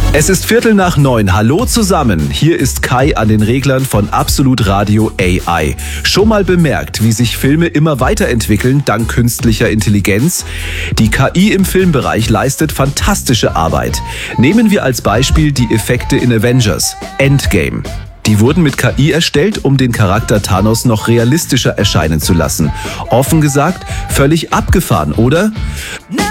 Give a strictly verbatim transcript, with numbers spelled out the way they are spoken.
Es ist Viertel nach neun. Hallo zusammen. Hier ist Kai an den Reglern von Absolut Radio A I. Schon mal bemerkt, wie sich Filme immer weiterentwickeln dank künstlicher Intelligenz? Die K I im Filmbereich leistet fantastische Arbeit. Nehmen wir als Beispiel die Effekte in Avengers Endgame. Die wurden mit K I erstellt, um den Charakter Thanos noch realistischer erscheinen zu lassen. Offen gesagt, völlig abgefahren, oder?